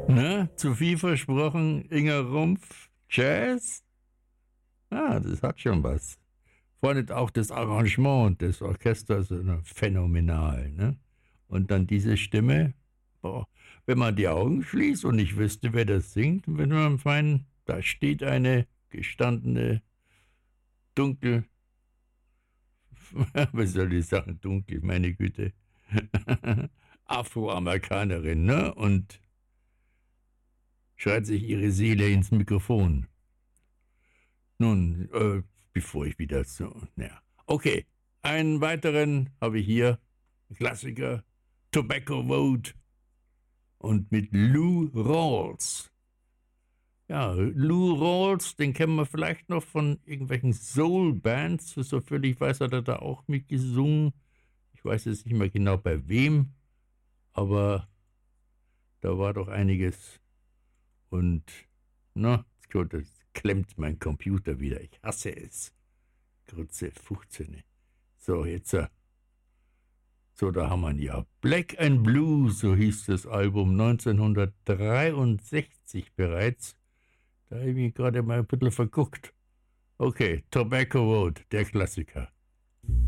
Ne? Zu viel versprochen, Inga Rumpf, Jazz? Ah, das hat schon was. Vor allem auch das Arrangement des Orchesters, phänomenal, ne? Und dann diese Stimme, boah, wenn man die Augen schließt und ich wüsste, wer das singt, würde man meinen, da steht eine gestandene, dunkel, was soll ich sagen, dunkel, meine Güte, Afroamerikanerin, ne? Und schreit sich ihre Seele ins Mikrofon. Nun, bevor ich wieder so, naja. Okay, einen weiteren habe ich hier, Klassiker, Tobacco Road und mit Lou Rawls. Ja, Lou Rawls, den kennen wir vielleicht noch von irgendwelchen Soul-Bands, so völlig weiß, hat er da auch mitgesungen. Ich weiß jetzt nicht mehr genau bei wem, aber da war doch einiges. Und, na, gut, das klemmt mein Computer wieder. Ich hasse es. Grütze, 15. So, jetzt, so, da haben wir ihn ja. Black and Blue, so hieß das Album 1963 bereits. Da habe ich mich gerade mal ein bisschen verguckt. Okay, Tobacco Road, der Klassiker.